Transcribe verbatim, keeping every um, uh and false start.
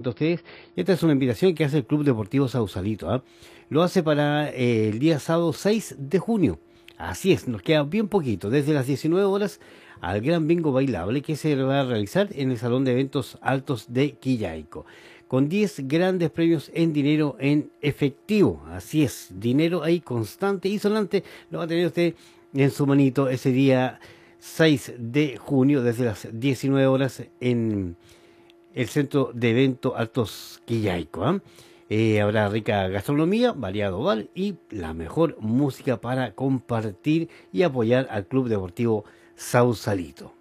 cuenta a ustedes. Esta es una invitación que hace el Club Deportivo Sausalito, ¿ah? Lo hace para eh, el día sábado seis de junio. Así es, nos queda bien poquito, desde las diecinueve horas al gran bingo bailable que se va a realizar en el Salón de Eventos Altos de Quillaico, con diez grandes premios en dinero en efectivo. Así es, dinero ahí constante y sonante lo va a tener usted en su manito ese día seis de junio desde las diecinueve horas en el Centro de Evento Altos Quillaico, ¿eh? Eh, habrá rica gastronomía, variado bar y la mejor música para compartir y apoyar al Club Deportivo Sausalito.